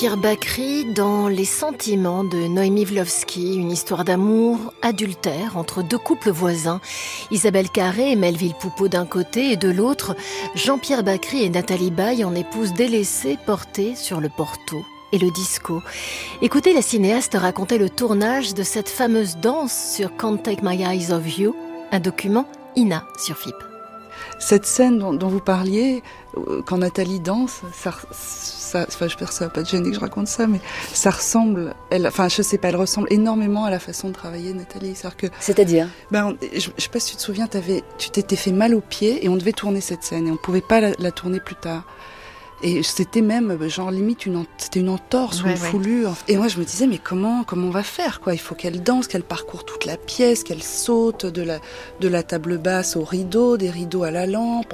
Jean-Pierre Bacri dans Les sentiments de Noémie Wlowski, une histoire d'amour adultère entre deux couples voisins, Isabelle Carré et Melville Poupeau d'un côté et de l'autre, Jean-Pierre Bacri et Nathalie Baye en épouses délaissées portées sur le porto et le disco. Écoutez la cinéaste raconter le tournage de cette fameuse danse sur Can't Take My Eyes Off You, un document INA sur FIP. Cette scène dont vous parliez, quand Nathalie danse, j'espère que ça va pas te gêner que je raconte ça, mais ça ressemble, elle ressemble énormément à la façon de travailler Nathalie. C'est-à-dire je sais pas si tu te souviens, tu t'étais fait mal au pied et on devait tourner cette scène et on pouvait pas la tourner plus tard. Et c'était même, genre, limite, c'était une entorse ou une foulure. Et moi, je me disais, mais comment on va faire, quoi? Il faut qu'elle danse, qu'elle parcourt toute la pièce, qu'elle saute de la table basse au rideau, des rideaux à la lampe.